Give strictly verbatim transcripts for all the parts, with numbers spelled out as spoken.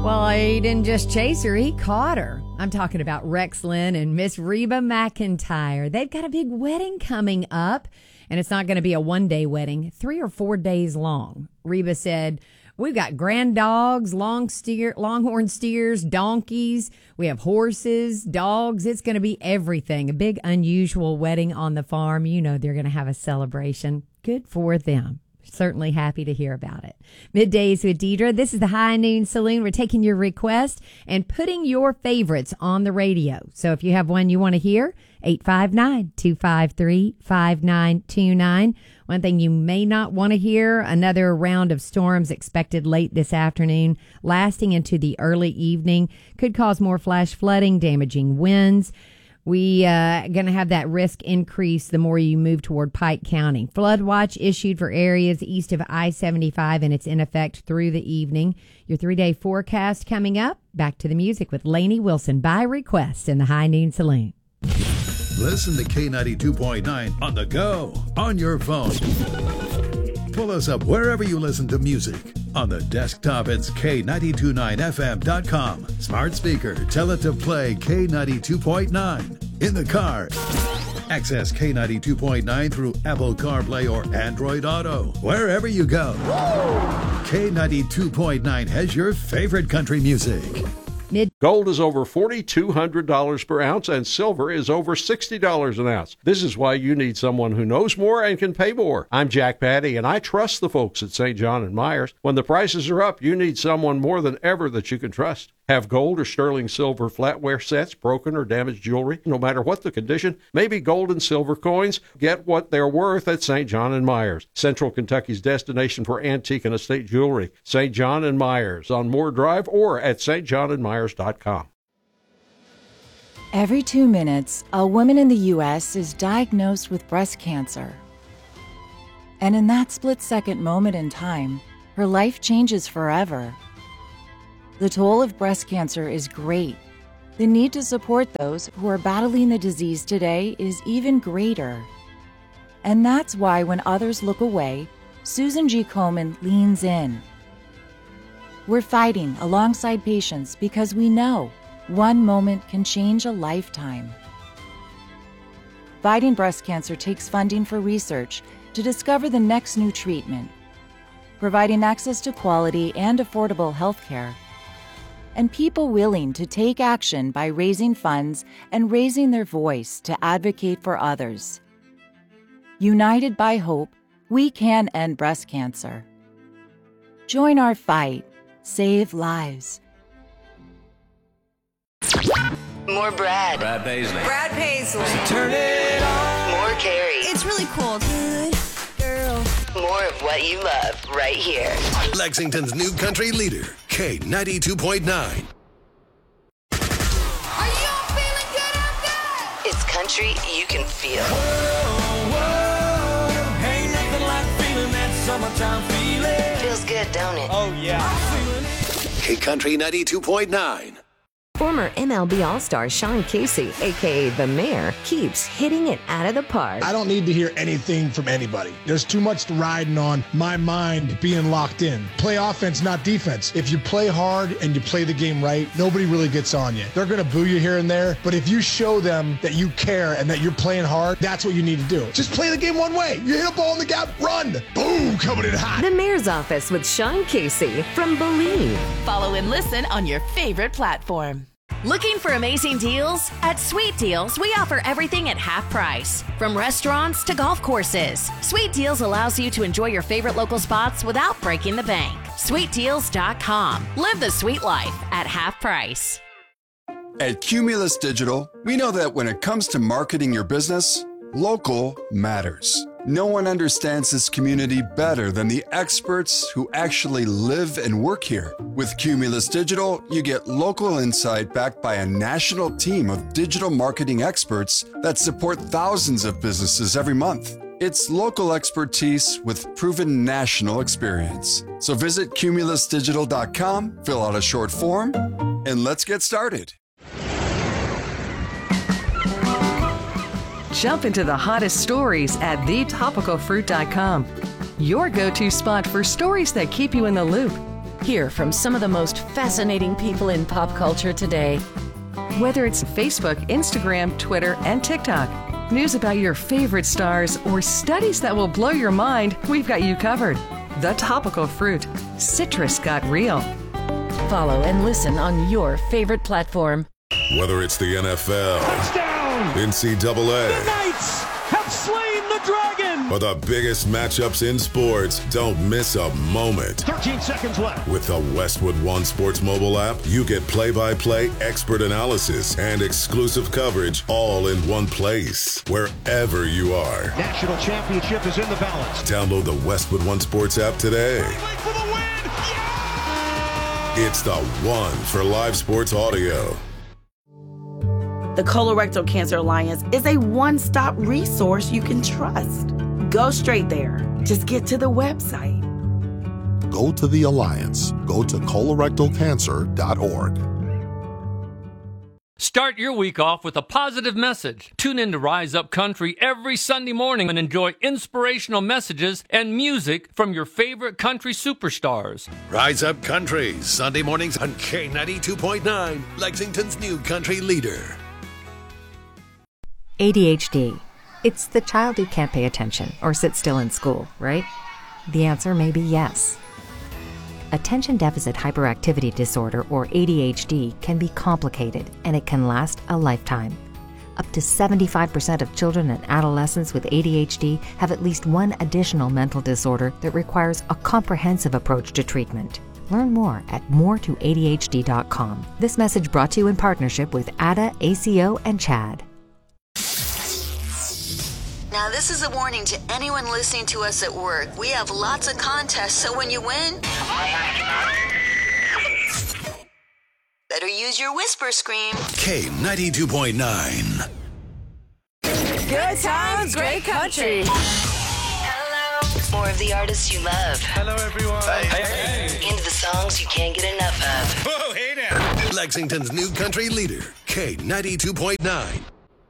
Well, he didn't just chase her, he caught her. I'm talking about Rex Lynn and Miss Reba McEntire. They've got a big wedding coming up, and it's not going to be a one-day wedding, three or four days long. Reba said, we've got grand dogs, long steer, longhorn steers, donkeys. We have horses, dogs. It's going to be everything. A big, unusual wedding on the farm. You know they're going to have a celebration. Good for them. Certainly happy to hear about it. Middays with Deidre. This is the High Noon Saloon. We're taking your request and putting your favorites on the radio. So if you have one you want to hear, eight five nine, two five three, five nine two nine. One thing you may not want to hear, another round of storms expected late this afternoon, lasting into the early evening, could cause more flash flooding, damaging winds. We are uh, going to have that risk increase the more you move toward Pike County. Flood watch issued for areas east of I seventy-five, and it's in effect through the evening. Your three-day forecast coming up. Back to the music with Lainey Wilson by request in the High Noon Saloon. Listen to K ninety-two point nine on the go, on your phone. Pull us up wherever you listen to music. On the desktop, it's K nine two nine F M dot com. Smart speaker, tell it to play K ninety-two point nine. In the car, access K ninety-two point nine through Apple CarPlay or Android Auto. Wherever you go, K ninety-two point nine has your favorite country music. Mid- Gold is over four thousand two hundred dollars per ounce, and silver is over sixty dollars an ounce. This is why you need someone who knows more and can pay more. I'm Jack Patty, and I trust the folks at Saint John and Myers. When the prices are up, you need someone more than ever that you can trust. Have gold or sterling silver flatware sets, broken or damaged jewelry, no matter what the condition, maybe gold and silver coins, get what they're worth at Saint John and Myers, Central Kentucky's destination for antique and estate jewelry. Saint John and Myers on Moore Drive or at s t john and myers dot com. Every two minutes, a woman in the U S is diagnosed with breast cancer. And in that split-second moment in time, her life changes forever. The toll of breast cancer is great. The need to support those who are battling the disease today is even greater. And that's why when others look away, Susan G. Komen leans in. We're fighting alongside patients because we know one moment can change a lifetime. Fighting breast cancer takes funding for research to discover the next new treatment, providing access to quality and affordable health care, and people willing to take action by raising funds and raising their voice to advocate for others. United by hope, we can end breast cancer. Join our fight. Save lives. More Brad. Brad Paisley. Brad Paisley. So turn it on. More Carrie. It's really cool. Good girl. More of what you love right here. Lexington's new country leader, K ninety-two point nine. Are y'all feeling good out there? It's country you can feel. Whoa, whoa. Ain't nothing like feeling that summertime feeling. Feels good, don't it? Oh, yeah. K Country ninety-two point nine. Former M L B All-Star Sean Casey, a k a. The Mayor, keeps hitting it out of the park. I don't need to hear anything from anybody. There's too much riding on my mind being locked in. Play offense, not defense. If you play hard and you play the game right, nobody really gets on you. They're going to boo you here and there, but if you show them that you care and that you're playing hard, that's what you need to do. Just play the game one way. You hit a ball in the gap, run. Boom, coming in hot. The Mayor's Office with Sean Casey from Believe. Follow and listen on your favorite platform. Looking for amazing deals? At Sweet Deals, we offer everything at half price. From restaurants to golf courses, Sweet Deals allows you to enjoy your favorite local spots without breaking the bank. sweet deals dot com. Live the sweet life at half price. At Cumulus Digital, we know that when it comes to marketing your business, local matters. No one understands this community better than the experts who actually live and work here. With Cumulus Digital, you get local insight backed by a national team of digital marketing experts that support thousands of businesses every month. It's local expertise with proven national experience. So visit cumulus digital dot com, fill out a short form, and let's get started. Jump into the hottest stories at the topical fruit dot com. Your go-to spot for stories that keep you in the loop. Hear from some of the most fascinating people in pop culture today. Whether it's Facebook, Instagram, Twitter, and TikTok, news about your favorite stars, or studies that will blow your mind, we've got you covered. The Topical Fruit. Citrus got real. Follow and listen on your favorite platform. Whether it's the N F L, Touchdown! N C double A, The Knights have slain the dragon! or the biggest matchups in sports, don't miss a moment. thirteen seconds left. With the Westwood One Sports mobile app, you get play-by-play expert analysis and exclusive coverage all in one place, wherever you are. National championship is in the balance. Download the Westwood One Sports app today. For the win! Yeah! It's the one for live sports audio. The Colorectal Cancer Alliance is a one-stop resource you can trust. Go straight there. Just get to the website. Go to the Alliance. Go to colorectal cancer dot org. Start your week off with a positive message. Tune in to Rise Up Country every Sunday morning and enjoy inspirational messages and music from your favorite country superstars. Rise Up Country, Sunday mornings on K ninety-two point nine, Lexington's new country leader. A D H D. It's the child who can't pay attention or sit still in school, right? The answer may be yes. Attention Deficit Hyperactivity Disorder, or A D H D, can be complicated and it can last a lifetime. Up to seventy-five percent of children and adolescents with A D H D have at least one additional mental disorder that requires a comprehensive approach to treatment. Learn more at more to A D H D dot com. This message brought to you in partnership with A D A, A C O, and CHAD. Now, this is a warning to anyone listening to us at work. We have lots of contests, so when you win, better use your whisper scream. K ninety-two point nine. Good times, great country. Hello. More of the artists you love. Hello, everyone. Hey, hey. Into the songs you can't get enough of. Whoa, hey now. Lexington's new country leader, K ninety-two point nine.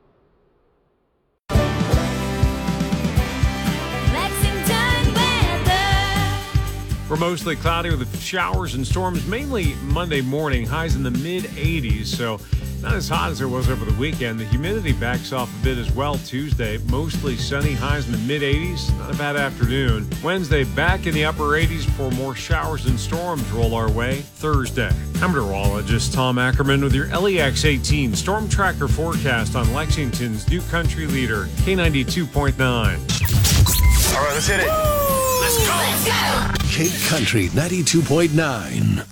We're mostly cloudy with showers and storms, mainly Monday morning, highs in the mid eighties, so not as hot as it was over the weekend. The humidity backs off a bit as well Tuesday. Mostly sunny, highs in the mid eighties, not a bad afternoon. Wednesday, back in the upper eighties before more showers and storms roll our way Thursday. I'm meteorologist Tom Ackerman with your L E X eighteen Storm Tracker forecast on Lexington's new country leader, K ninety-two point nine. All right, let's hit it. Let's go. Let's go. K Country ninety-two point nine.